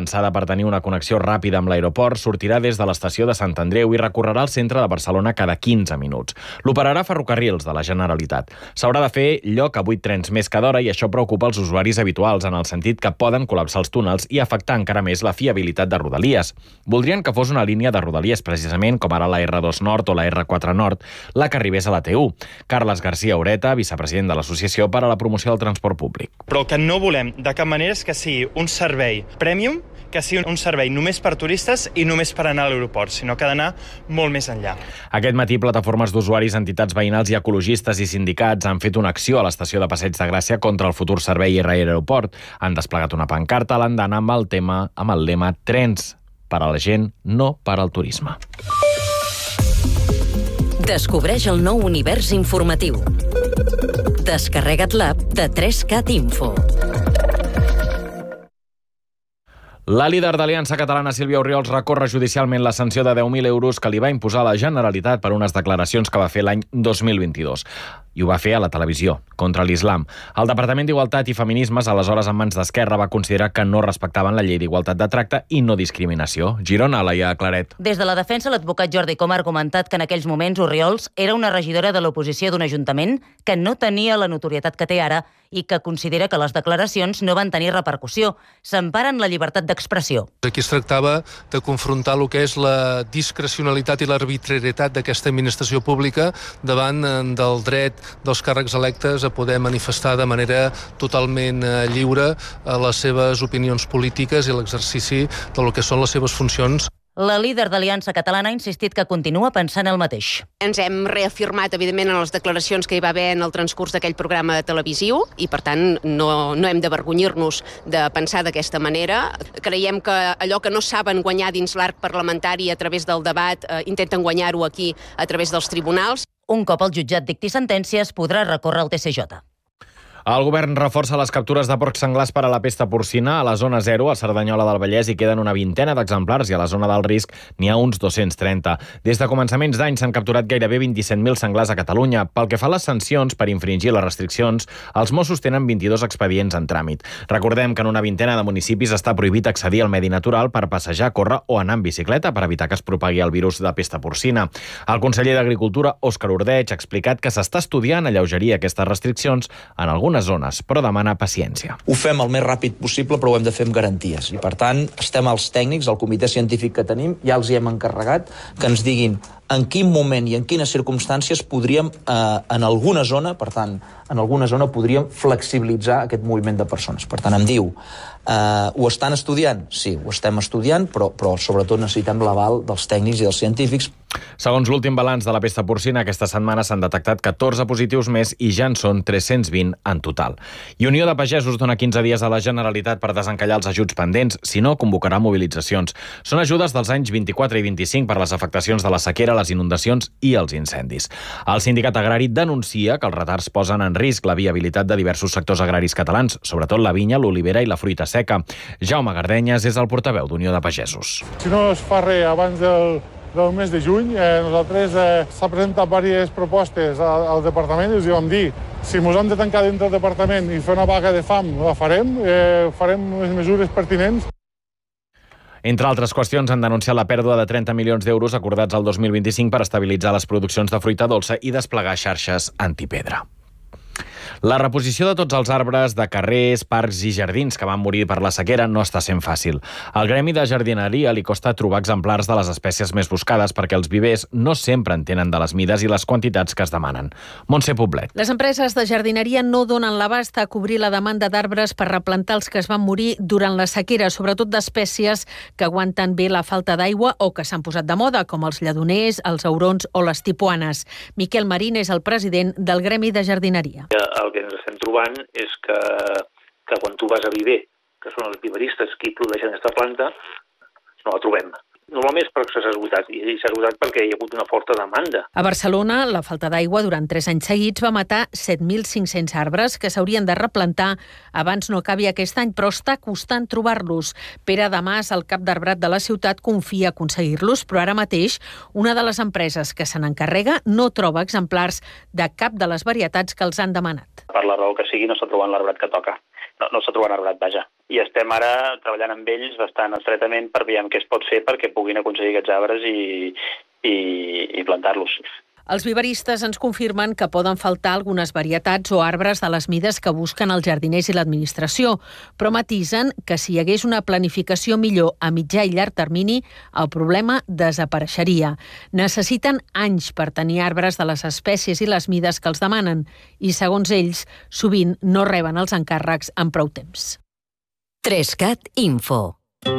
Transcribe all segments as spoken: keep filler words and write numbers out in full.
pensada per tenir una connexió ràpida amb l'aeroport, sortirà des de l'estació de Sant Andreu i recorrerà el centre de Barcelona cada quinze minuts. L'operarà Ferrocarrils de la Generalitat. S'haurà de fer lloc a vuit trens més cada hora i això preocupa els usuaris habituals en el sentit que poden col·lapsar els túnels i afectar encara més la fiabilitat de Rodalies. Voldrien que fos una línia de Rodalies, precisament com ara la erre dos Nord o la erre quatre Nord, la que arribés a la T u. Carles García Ureta, vicepresident de l'Associació per a la Promoció del Transport Públic. Però el que no volem de cap manera és que sigui un servei premium, que sigui un servei només per turistes i només per anar a l'aeroport, sinó que ha d'anar molt més enllà. Aquest matí, plataformes d'usuaris, entitats veïnals i ecologistes i sindicats han fet una acció a l'estació de Passeig de Gràcia contra el futur servei R Aeroport. Han desplegat una pancarta a l'andana amb el tema, amb el lema Trens per a la gent, no per al turisme. Descobreix el nou univers informatiu. Descarrega't l'app de tres cat Info. La líder d'Aliança Catalana, Sílvia Orriols, recorre judicialment la sanció de deu mil euros que li va imposar la Generalitat per unes declaracions que va fer l'any dos mil vint-i-dos. I ho va fer a la televisió, contra l'islam. El Departament d'Igualtat i Feminismes, aleshores en mans d'Esquerra, va considerar que no respectaven la llei d'igualtat de tracte i no discriminació. Girona, Laia Claret. Des de la defensa, l'advocat Jordi Com ha argumentat que en aquells moments Orriols era una regidora de l'oposició d'un ajuntament que no tenia la notorietat que té ara i que considera que les declaracions no van tenir repercussió. S'empara en la llibertat d'expressió. Aquí es tractava de confrontar el que és la discrecionalitat i l'arbitrarietat d'aquesta administració pública davant del dret dels càrrecs electes a poder manifestar de manera totalment lliure les seves opinions polítiques i l'exercici del que són les seves funcions. La líder d'Aliança Catalana ha insistit que continua pensant el mateix. Ens hem reafirmat, evidentment, en les declaracions que hi va haver en el transcurs d'aquell programa televisiu i, per tant, no, no hem d'avergonyir-nos de pensar d'aquesta manera. Creiem que allò que no saben guanyar dins l'arc parlamentari a través del debat, eh, intenten guanyar-ho aquí a través dels tribunals. Un cop el jutjat dicti sentències, podrà recórrer al T C J. El govern reforça les captures de porcs senglars per a la pesta porcina. A la zona zero, a Cerdanyola del Vallès, hi queden una vintena d'exemplars i a la zona del risc n'hi ha uns dos-cents trenta. Des de començaments d'any s'han capturat gairebé vint-i-set mil senglars a Catalunya. Pel que fa a les sancions per infringir les restriccions, els Mossos tenen vint-i-dos expedients en tràmit. Recordem que en una vintena de municipis està prohibit accedir al medi natural per passejar, córrer o anar en bicicleta per evitar que es propagui el virus de pesta porcina. El conseller d'Agricultura, Òscar Ordeig, ha explicat que s'està estudiant alleugerir aquestes restriccions en algunes zones, però demana paciència. Ho fem el més ràpid possible, però ho hem de fer amb garanties. I, per tant, estem als tècnics, al comitè científic que tenim, ja els hi hem encarregat que ens diguin en quin moment i en quines circumstàncies podríem, eh, en alguna zona, per tant, en alguna zona podríem flexibilitzar aquest moviment de persones. Per tant, em diu, eh, ho estan estudiant? Sí, ho estem estudiant, però, però sobretot necessitem l'aval dels tècnics i dels científics. Segons l'últim balanç de la pesta porcina, aquesta setmana s'han detectat catorze positius més i ja en són tres-cents vint en total. I Unió de Pagesos dona quinze dies a la Generalitat per desencallar els ajuts pendents, si no, convocarà mobilitzacions. Són ajudes dels anys vint-i-quatre i vint-i-cinc per les afectacions de la sequera, les inundacions i els incendis. El sindicat agrari denuncia que els retards posen en risc la viabilitat de diversos sectors agraris catalans, sobretot la vinya, l'olivera i la fruita seca. Jaume Gardenyes és el portaveu d'Unió de Pagesos. Si no es fa res abans del del mes de juny, eh, nosaltres eh, s'ha presentat diverses propostes al, al departament i els vam dir si ens hem de tancar dintre del departament i fer una vaga de fam, la farem, eh, farem les mesures pertinents. Entre altres qüestions, han denunciat la pèrdua de trenta milions d'euros acordats al dos mil vint-i-cinc per estabilitzar les produccions de fruita dolça i desplegar xarxes antipedra. La reposició de tots els arbres de carrers, parcs i jardins que van morir per la sequera no està sent fàcil. Al Gremi de Jardineria li costa trobar exemplars de les espècies més buscades perquè els vivers no sempre en tenen de les mides i les quantitats que es demanen. Montse Poblet. Les empreses de jardineria no donen l'abast a cobrir la demanda d'arbres per replantar els que es van morir durant la sequera, sobretot d'espècies que aguanten bé la falta d'aigua o que s'han posat de moda, com els lledoners, els aurons o les tipuanes. Miquel Marín és el president del Gremi de Jardineria. El que ens estem trobant és que, que quan tu vas a viver, que són els viveristes qui produeixen aquesta planta, no la trobem. Normalment és perquè s'ha esgotat, i s'ha esgotat perquè hi ha hagut una forta demanda. A Barcelona, la falta d'aigua durant tres anys seguits va matar set mil cinc-cents arbres que s'haurien de replantar abans no acabi aquest any, però està costant trobar-los. Pere Damas, el cap d'arbrat de la ciutat, confia aconseguir-los, però ara mateix una de les empreses que se n'encarrega no troba exemplars de cap de les varietats que els han demanat. Per la raó que sigui, no està trobant l'arbrat que toca. no, no s'ha trobat arbrat, vaja. I estem ara treballant amb ells bastant estretament per veure què es pot fer perquè puguin aconseguir aquests arbres i, i, i plantar-los. Els viveristes ens confirmen que poden faltar algunes varietats o arbres de les mides que busquen els jardiners i l'administració, però matisen que si hi hagués una planificació millor a mitjà i llarg termini, el problema desapareixeria. Necessiten anys per tenir arbres de les espècies i les mides que els demanen i, segons ells, sovint no reben els encàrrecs en prou temps. tres cat Info.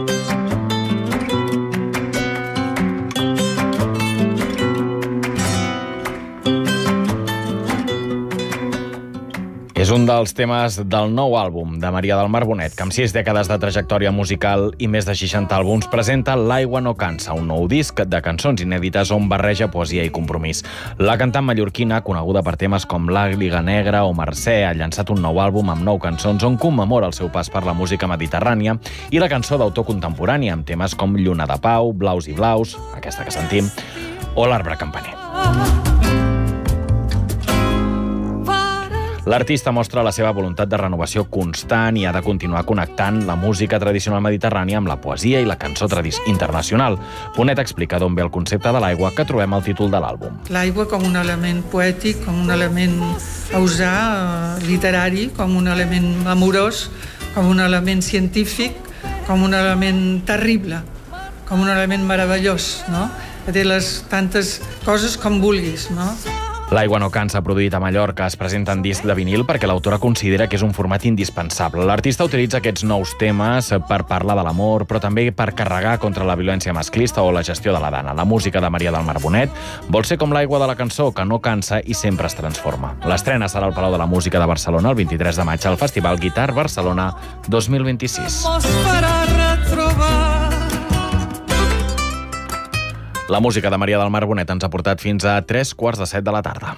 És un dels temes del nou àlbum de Maria del Mar Bonet, que amb sis dècades de trajectòria musical i més de seixanta àlbums presenta L'aigua no cansa, un nou disc de cançons inèdites on barreja poesia i compromís. La cantant mallorquina, coneguda per temes com L'àguila negra o Mercè, ha llançat un nou àlbum amb nou cançons on commemora el seu pas per la música mediterrània i la cançó d'autor contemporani amb temes com Lluna de Pau, Blaus i Blaus, aquesta que sentim, o L'arbre campaner. L'artista mostra la seva voluntat de renovació constant i ha de continuar connectant la música tradicional mediterrània amb la poesia i la cançó internacional. Bonet explica d'on ve el concepte de l'aigua que trobem al títol de l'àlbum. L'aigua com un element poètic, com un element a usar, eh, literari, com un element amorós, com un element científic, com un element terrible, com un element meravellós, no? Que té les tantes coses com vulguis, no? L'aigua no cansa, produït a Mallorca, es presenta en disc de vinil perquè l'autora considera que és un format indispensable. L'artista utilitza aquests nous temes per parlar de l'amor, però també per carregar contra la violència masclista o la gestió de la dana. La música de Maria del Mar Bonet vol ser com l'aigua de la cançó, que no cansa i sempre es transforma. L'estrena serà al Palau de la Música de Barcelona el vint-i-tres de maig al Festival Guitar Barcelona dos mil vint-i-sis. La música de Maria del Mar Bonet ens ha portat fins a tres quarts de set de la tarda.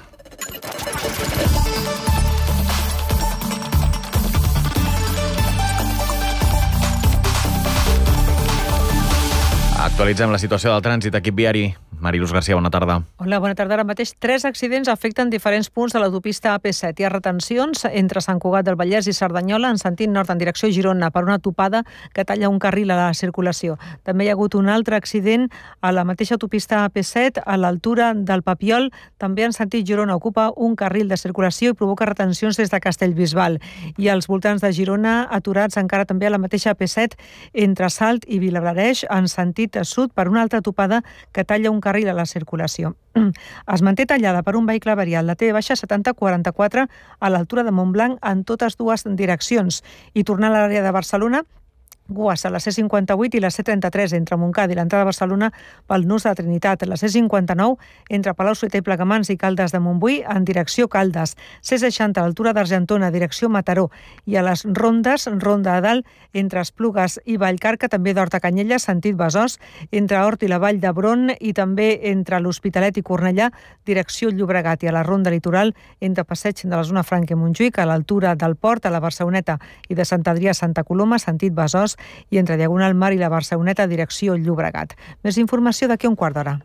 Actualitzem la situació del trànsit, equip viari. Mariluz García, bona tarda. Hola, bona tarda. Ara mateix tres accidents afecten diferents punts de l'autopista A P set. Hi ha retencions entre Sant Cugat del Vallès i Cerdanyola en sentit nord en direcció Girona per una topada que talla un carril a la circulació. També hi ha hagut un altre accident a la mateixa autopista A P set a l'altura del Papiol. També en sentit Girona ocupa un carril de circulació i provoca retencions des de Castellbisbal. I als voltants de Girona, aturats encara també a la mateixa A P set entre Salt i Vilablareix en sentit sud per una altra topada que talla un carril a la circulació. Es manté tallada per un vehicle variat la T V setanta quaranta-quatre a l'altura de Montblanc en totes dues direccions i tornar a l'àrea de Barcelona Guas a la C cinquanta-vuit i la C trenta-tres entre Montcada i l'entrada de Barcelona pel nus de la Trinitat, la C cinquanta-nou entre Palau-solità i Plegamans i Caldes de Montbui en direcció Caldes, C seixanta a l'altura d'Argentona, direcció Mataró, i a les rondes, ronda a dalt entre Esplugues i Vallcarca, també d'Horta Canyella, sentit Besòs, entre Hort i la Vall d'Hebron i també entre l'Hospitalet i Cornellà, direcció Llobregat, i a la ronda litoral entre Passeig de la Zona Franca i Montjuïc, a l'altura del Port, a la Barceloneta i de Sant Adrià a Santa Coloma, sentit Besòs, i entre Diagonal Mar i la Barceloneta, direcció Llobregat. Més informació d'aquí a un quart d'hora.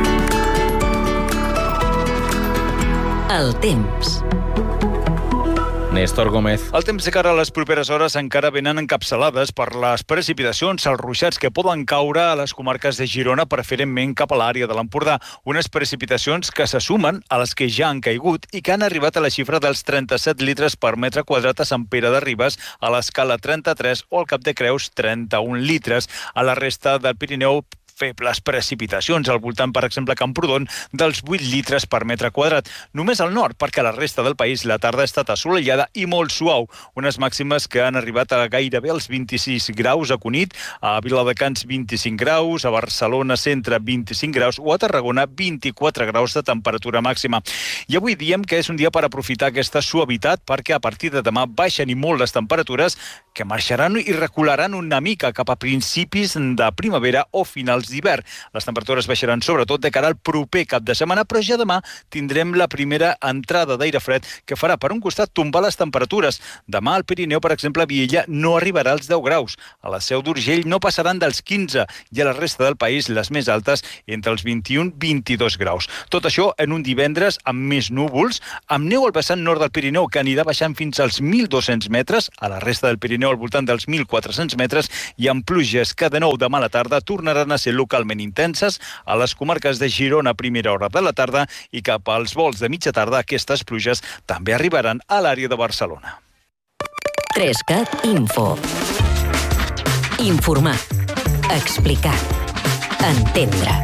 El temps. Néstor Gómez. El temps de cara a les properes hores encara venen encapçalades per les precipitacions, els ruixats que poden caure a les comarques de Girona, preferentment cap a l'àrea de l'Empordà. Unes precipitacions que se sumen a les que ja han caigut i que han arribat a la xifra dels trenta-set litres per metre quadrat a Sant Pere de Ribes, a l'Escala trenta-tres o al Cap de Creus trenta-un litres. A la resta del Pirineu, febles precipitacions, al voltant, per exemple, Camprodon, dels vuit litres per metre quadrat. Només al nord, perquè a la resta del país la tarda ha estat assolellada i molt suau. Unes màximes que han arribat a gairebé els vint-i-sis graus a Cunit, a Viladecans vint-i-cinc graus, a Barcelona centre vint-i-cinc graus o a Tarragona vint-i-quatre graus de temperatura màxima. I avui diem que és un dia per aprofitar aquesta suavitat perquè a partir de demà baixen i molt les temperatures que marxaran i recularan una mica cap a principis de primavera o finals d'hivern. Les temperatures baixaran sobretot de cara al proper cap de setmana, però ja demà tindrem la primera entrada d'aire fred que farà per un costat tombar les temperatures. Demà al Pirineu, per exemple, a Viella no arribarà als deu graus. A la Seu d'Urgell no passaran dels quinze i a la resta del país les més altes entre els vint-i-un i vint-i-dos graus. Tot això en un divendres amb més núvols, amb neu al vessant nord del Pirineu que anirà baixant fins als mil dos-cents metres, a la resta del Pirineu al voltant dels mil quatre-cents metres i amb pluges que de nou demà a la tarda tornaran a ser localment intenses a les comarques de Girona a primera hora de la tarda i cap als vols de mitja tarda aquestes pluges també arribaran a l'àrea de Barcelona. tres cat Info. Informar. Explicar. Entendre.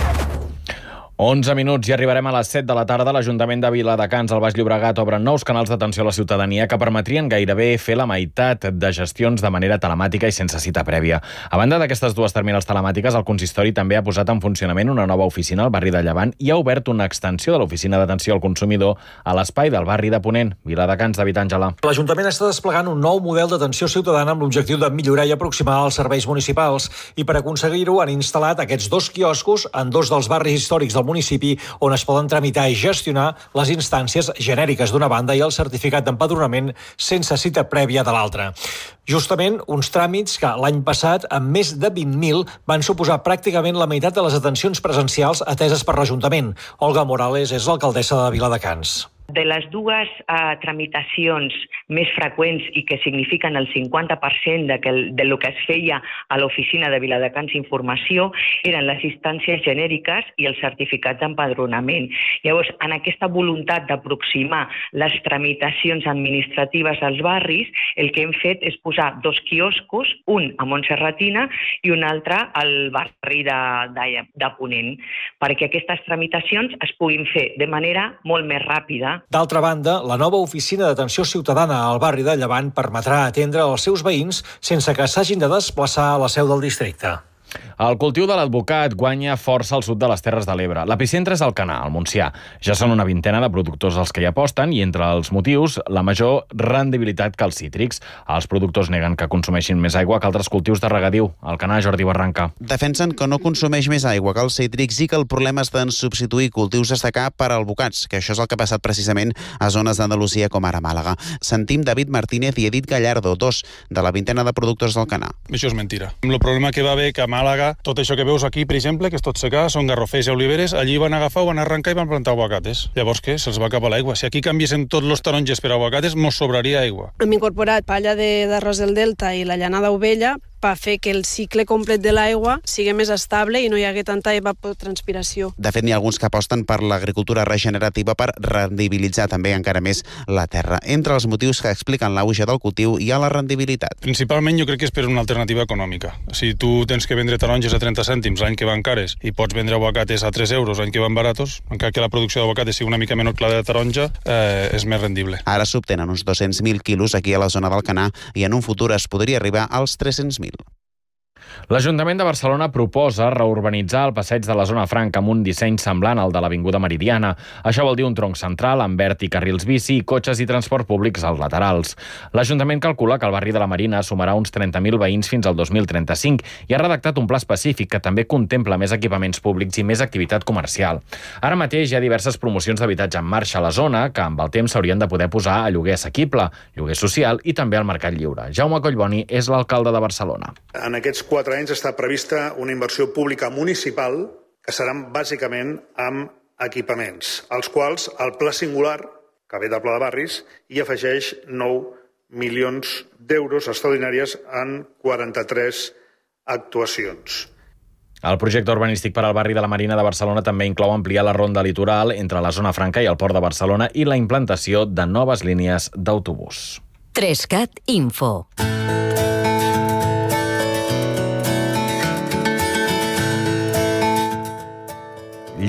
onze minuts i arribarem a les set de la tarda. L'Ajuntament de Viladecans, al Baix Llobregat, obre nous canals d'atenció a la ciutadania que permetrien gairebé fer la meitat de gestions de manera telemàtica i sense cita prèvia. A banda d'aquestes dues terminals telemàtiques, el consistori també ha posat en funcionament una nova oficina al barri de Llevant i ha obert una extensió de l'oficina d'atenció al consumidor a l'espai del barri de Ponent. Viladecans, David Àngela. L'Ajuntament està desplegant un nou model d'atenció ciutadana amb l'objectiu de millorar i aproximar els serveis municipals i per aconseguir-ho han instal·lat aquests dos quioscos en dos dels barris històrics del municipi on es poden tramitar i gestionar les instàncies genèriques d'una banda i el certificat d'empadronament sense cita prèvia de l'altra. Justament uns tràmits que l'any passat, amb més de vint mil, van suposar pràcticament la meitat de les atencions presencials ateses per l'Ajuntament. Olga Morales és l'alcaldessa de Viladecans. De les dues uh, tramitacions més freqüents i que signifiquen el cinquanta per cent de, que, de lo que es feia a l'oficina de Viladecans Informació eren les instàncies genèriques i el certificat d'empadronament. Llavors, en aquesta voluntat d'aproximar les tramitacions administratives als barris, el que hem fet és posar dos quioscos, un a Montserratina i un altre al barri de, de, de Ponent, perquè aquestes tramitacions es puguin fer de manera molt més ràpida. D'altra banda, la nova oficina d'atenció ciutadana al barri de Llevant permetrà atendre els seus veïns sense que s'hagin de desplaçar a la seu del districte. El cultiu de l'advocat guanya força al sud de les Terres de l'Ebre. L'epicentre és Alcanar, al Montsià. Ja són una vintena de productors els que hi aposten i entre els motius, la major rendibilitat que els cítrics. Els productors neguen que consumeixin més aigua que altres cultius de regadiu. Alcanar, Jordi Barranca. Defensen que no consumeix més aigua que els cítrics i que el problema està en substituir cultius destacar per albocats, que això és el que ha passat precisament a zones d'Andalusia com ara Màlaga. Sentim David Martínez i Edith Gallardo, dos de la vintena de productors d'Alcanar. Això és mentira. El problema que va haver que a Màlaga, tot això que veus aquí, per exemple, que és tot secà, són garrofers i oliveres, allí van agafar, van arrencar i van plantar aguacates. Llavors què? Se'ls va cap a l'aigua. Si aquí canviessin tots els taronges per aguacates, mos sobraria aigua. Hem incorporat palla d'arròs del Delta i la llanada ovella per fer que el cicle complet de l'aigua sigui més estable i no hi hagi tanta evapotranspiració. De fet, n'hi ha alguns que aposten per l'agricultura regenerativa per rendibilitzar també encara més la terra. Entre els motius que expliquen l'auge del cultiu hi ha la rendibilitat. Principalment jo crec que és per una alternativa econòmica. Si tu tens que vendre taronges a trenta cèntims l'any que van cares i pots vendre aguacates a tres euros l'any que van baratos, encara que la producció d'aguacates sigui una mica menor que la de taronja, eh, és més rendible. Ara s'obtenen uns dos-cents mil quilos aquí a la zona d'Alcanar i en un futur es podria arribar als tres-cents mil. L'Ajuntament de Barcelona proposa reurbanitzar el passeig de la Zona Franca amb un disseny semblant al de l'Avinguda Meridiana. Això vol dir un tronc central amb verd i carrils bici i cotxes i transport públics als laterals. L'Ajuntament calcula que el barri de la Marina sumarà uns trenta mil veïns fins al dos mil trenta-cinc i ha redactat un pla específic que també contempla més equipaments públics i més activitat comercial. Ara mateix hi ha diverses promocions d'habitatge en marxa a la zona que amb el temps s'haurien de poder posar a lloguer assequible, lloguer social i també al mercat lliure. Jaume Collboni és l'alcalde de Barcelona. En aquests quatre anys està prevista una inversió pública municipal que seran bàsicament amb equipaments, als quals el Pla Singular, que ve del Pla de Barris, hi afegeix nou milions d'euros extraordinàries en quaranta-tres actuacions. El projecte urbanístic per al barri de la Marina de Barcelona també inclou ampliar la ronda litoral entre la Zona Franca i el Port de Barcelona i la implantació de noves línies d'autobús. tres cat Info.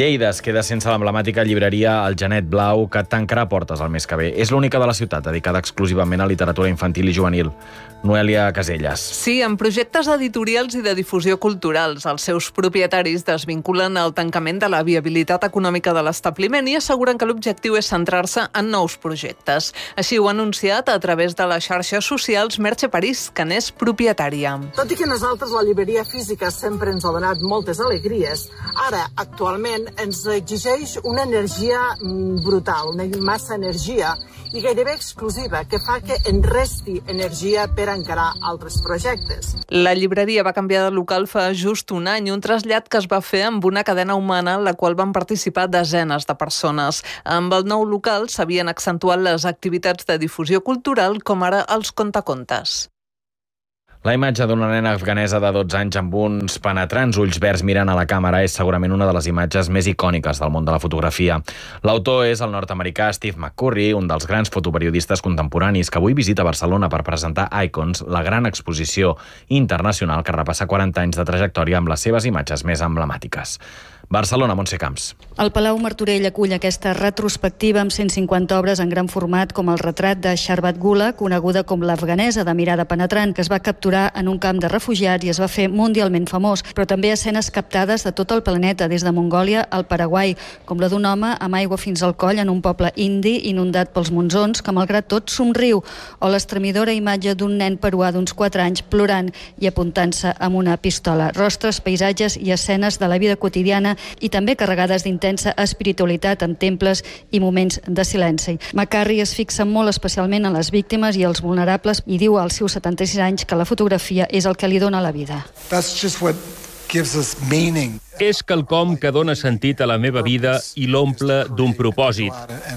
Lleida es queda sense l'emblemàtica llibreria El Genet Blau, que tancarà portes el mes que ve. És l'única de la ciutat dedicada exclusivament a literatura infantil i juvenil. Noelia Casellas. Sí, amb projectes editorials i de difusió culturals. Els seus propietaris desvinculen el tancament de la viabilitat econòmica de l'establiment i asseguren que l'objectiu és centrar-se en nous projectes. Així ho ha anunciat a través de les xarxes socials Merche París, que n'és propietària. Tot i que nosaltres la llibreria física sempre ens ha donat moltes alegries, ara, actualment, ens exigeix una energia brutal, una massa energia i gairebé exclusiva, que fa que en resti energia per encarar altres projectes. La llibreria va canviar de local fa just un any, un trasllat que es va fer amb una cadena humana en la qual van participar desenes de persones. Amb el nou local s'havien accentuat les activitats de difusió cultural, com ara els contacontes. La imatge d'una nena afganesa de dotze anys amb uns penetrants ulls verds mirant a la càmera és segurament una de les imatges més icòniques del món de la fotografia. L'autor és el nord-americà Steve McCurry, un dels grans fotoperiodistes contemporanis que avui visita Barcelona per presentar Icons, la gran exposició internacional que repassa quaranta anys de trajectòria amb les seves imatges més emblemàtiques. Barcelona, Montse Camps. El Palau Martorell acull aquesta retrospectiva amb cent cinquanta obres en gran format, com el retrat de Sharbat Gula, coneguda com l'afganesa de mirada penetrant, que es va capturar en un camp de refugiats i es va fer mundialment famós, però també escenes captades de tot el planeta, des de Mongòlia al Paraguai, com la d'un home amb aigua fins al coll en un poble indi inundat pels monsons, que malgrat tot somriu, o l'estremidora imatge d'un nen peruà d'uns quatre anys plorant i apuntant-se amb una pistola. Rostres, paisatges i escenes de la vida quotidiana i també carregades d'intensa espiritualitat amb temples i moments de silenci. McCurry es fixa molt especialment en les víctimes i els vulnerables i diu als seus setanta-sis anys que la fotografia és el que li dona la vida. That's just what gives us meaning. És quelcom que dona sentit a la meva vida i l'omple d'un propòsit.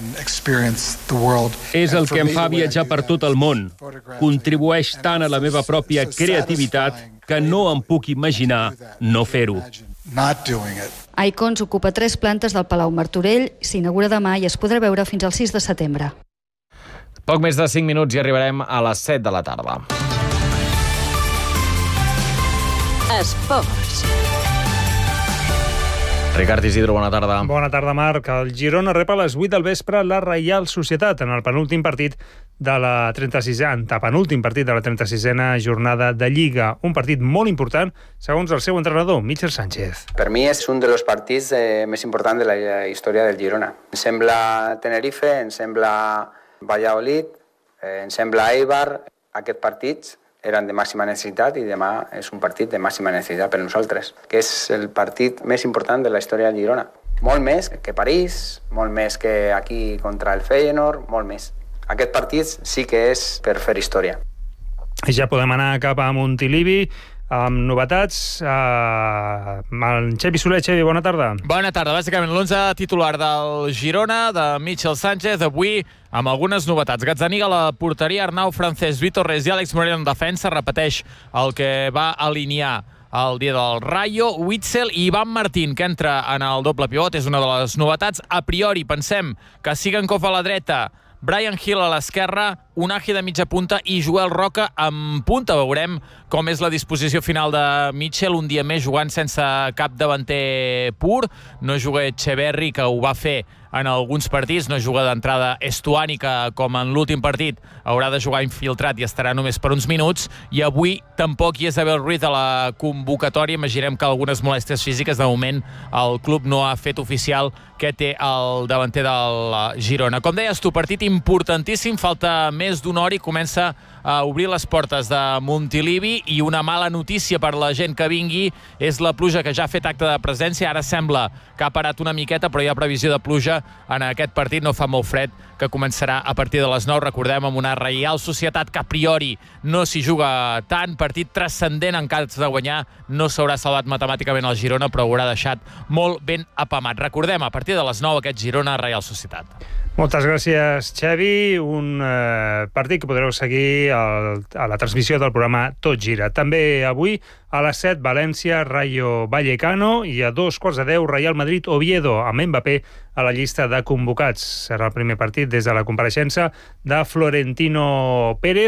És el que em fa viatjar per tot el món. Contribueix tant a la meva pròpia creativitat que no em puc imaginar no fer-ho. Icons ocupa tres plantes del Palau Martorell, s'inaugura demà i es podrà veure fins al sis de setembre. Poc més de cinc minuts i arribarem a les set de la tarda. Esports. Ricard Isidro, bona tarda. Bona tarda, Marc. El Girona rep a les vuit del vespre la Reial Societat en el penúltim partit de la trenta-sisena, antepenúltim partit de la trenta-sisena jornada de Lliga. Un partit molt important, segons el seu entrenador, Michel Sánchez. Per mi és un dels partits eh, més importants de la història del Girona. Em sembla Tenerife, em sembla Valladolid, eh, em sembla Eibar. Aquests partits eren de màxima necessitat i demà és un partit de màxima necessitat per nosaltres, que és el partit més important de la història del Girona. Molt més que París, molt més que aquí contra el Feyenoord, molt més. Aquest partit sí que és per fer història. Ja podem anar cap a Montilivi amb novetats. Uh, el Xevi Soler. Xevi, bona tarda. Bona tarda. Bàsicament l'onze titular del Girona, de Michel Sánchez, avui amb algunes novetats. Gazzaniga a la porteria, Arnau, Francesc, Vitor Res i Àlex Moreno en defensa. Repeteix el que va alinear el dia del Rayo, Witzel i Ivan Martín, que entra en el doble pivot. És una de les novetats. A priori pensem que Sigankov a la dreta, Brian Hill a l'esquerra, Unagi de mitja punta i Joel Roca en punta. Veurem com és la disposició final de Mitchell, un dia més jugant sense cap davanter pur. No juga Echeverri, que ho va fer en alguns partits, no juga d'entrada Estuani, que com en l'últim partit haurà de jugar infiltrat i estarà només per uns minuts, i avui tampoc hi és Abel Ruiz a la convocatòria. Imaginem que algunes molèsties físiques, de moment el club no ha fet oficial que té el davanter del Girona. Com deies tu, partit importantíssim, falta més d'una hora i comença a obrir les portes de Montilivi, i una mala notícia per la gent que vingui és la pluja, que ja ha fet acte de presència. Ara sembla que ha parat una miqueta, però hi ha previsió de pluja en aquest partit. No fa molt fred, que començarà a partir de les nou. Recordem, amb una Reial Societat que a priori no s'hi juga tant. Partit transcendent en cas de guanyar. No s'haurà salvat matemàticament el Girona, però haurà deixat molt ben apamat. Recordem, a partir de les nou, aquest Girona-Reial Societat. Moltes gràcies, Xavi. Un eh, partit que podreu seguir al, a la transmissió del programa Tot Gira. També avui a les set, València, Rayo Vallecano, i a dos quarts de deu, Real Madrid Oviedo, amb Mbappé a la llista de convocats. Serà el primer partit des de la compareixença de Florentino Pérez.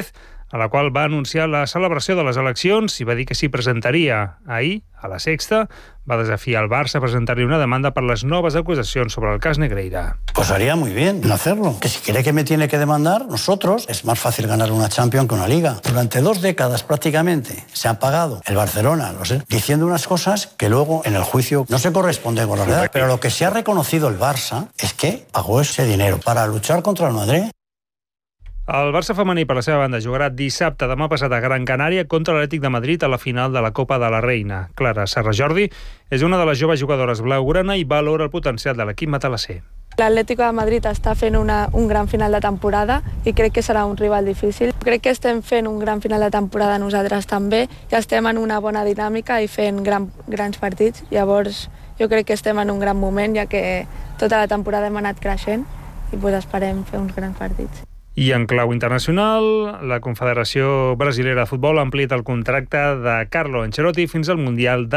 a la qual va anunciar la celebració de les eleccions i va dir que s'hi presentaria. Ahir, a la Sexta, va desafiar el Barça a presentar-li una demanda per les noves acusacions sobre el cas Negreira. Pues haría muy bien en hacerlo. Que si quiere que me tiene que demandar, nosotros, es más fácil ganar una Champions que una Liga. Durante dos décadas prácticamente se han pagado el Barcelona, lo sé, diciendo unas cosas que luego en el juicio no se corresponden con la verdad. Pero lo que se ha reconocido el Barça es que pagó ese dinero para luchar contra el Madrid. El Barça femení, per la seva banda, jugarà dissabte demà passat a Gran Canària contra l'Atlètic de Madrid a la final de la Copa de la Reina. Clara Serra Jordi és una de les joves jugadores blaugrana i valora el potencial de l'equip matalasser. L'Atlético de Madrid està fent una, un gran final de temporada i crec que serà un rival difícil. Crec que estem fent un gran final de temporada nosaltres també i estem en una bona dinàmica i fent gran, grans partits. Llavors jo crec que estem en un gran moment, ja que tota la temporada hem anat creixent i pues, esperem fer uns grans partits. I en clau internacional, la Confederació Brasilera de Futbol ha ampliat el contracte de Carlo Ancelotti fins al Mundial de